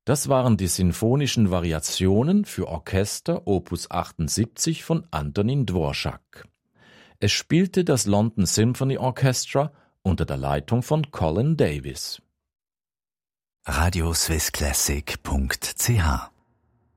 Das waren die sinfonischen Variationen für Orchester Opus 78 von Antonín Dvořák. Es spielte das London Symphony Orchestra unter der Leitung von Colin Davis. radioswissclassic.ch